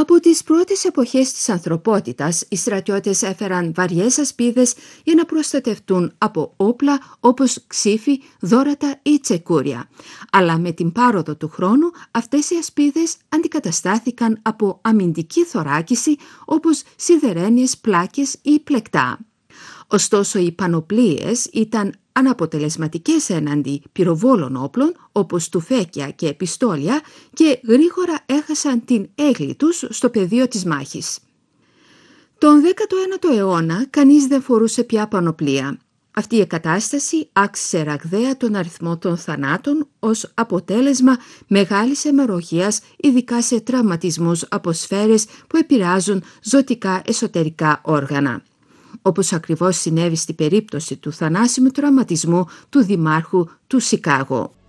Από τις πρώτες εποχές της ανθρωπότητας, οι στρατιώτες έφεραν βαριές ασπίδες για να προστατευτούν από όπλα όπως ξύφη, δώρατα ή τσεκούρια. Αλλά με την πάροδο του χρόνου, αυτές οι ασπίδες αντικαταστάθηκαν από αμυντική θωράκιση όπως σιδερένιες πλάκες ή πλεκτά. Ωστόσο, οι πανοπλίες ήταν αναποτελεσματικές έναντι πυροβόλων όπλων όπως τουφέκια και πιστόλια και γρήγορα έχασαν την έγκλη τους στο πεδίο της μάχης. Τον 19ο αιώνα κανείς δεν φορούσε πια πανοπλία. Αυτή η κατάσταση άξιζε ραγδαία τον αριθμό των θανάτων ως αποτέλεσμα μεγάλης αιμορραγίας, ειδικά σε τραυματισμούς από σφαίρες που επηρεάζουν ζωτικά εσωτερικά όργανα. Όπως ακριβώς συνέβη στην περίπτωση του θανάσιμου τραυματισμού του δημάρχου του Σικάγο.